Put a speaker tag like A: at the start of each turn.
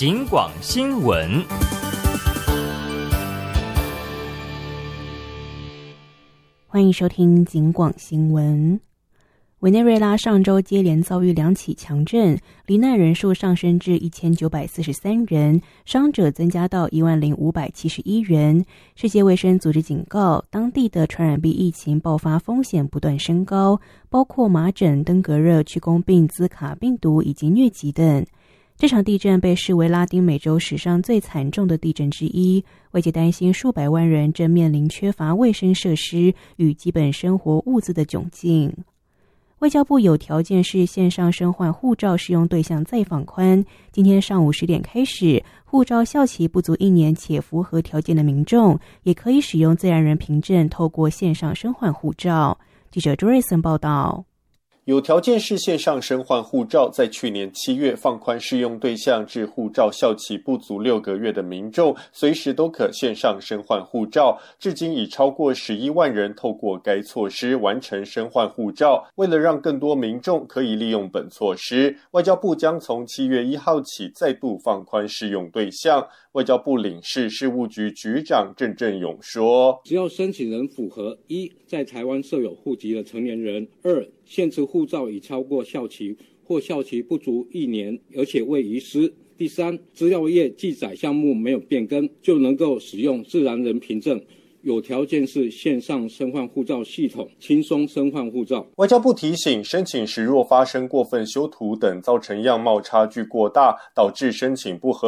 A: 警广新闻。
B: 欢迎收听警广新闻。委内瑞拉上周接连遭遇2起强震，罹难人数上升至1943人，伤者增加到10571人。世界卫生组织警告，当地的传染病疫情爆发风险不断升高，包括麻疹、登革热、曲弓病、兹卡病毒以及疟疾等。这场地震被视为拉丁美洲史上最惨重的地震之一，外界担心数百万人正面临缺乏卫生设施与基本生活物资的窘境。外交部有条件式线上申换护照适用对象再放宽，今天上午10点开始，护照效期不足1年且符合条件的民众，也可以使用自然人凭证透过线上申换护照。记者朱瑞森报道。
C: 有条件式线上申换护照，在去年7月放宽适用对象至护照效期不足6个月的民众，随时都可线上申换护照。至今已超过11万人透过该措施完成申换护照。为了让更多民众可以利用本措施，外交部将从7月1号起再度放宽适用对象。外交部领事事务局局长郑振勇说，
D: 只要申请人符合1在台湾设有户籍的成年人，2现持护照已超过效期或效期不足1年，而且未遗失，第3资料页记载项目没有变更，就能够使用自然人凭证有条件式线上申换护照系统轻松申换护照。
C: 外交部提醒，申请时若发生过分修图等造成样貌差距过大，导致申请不合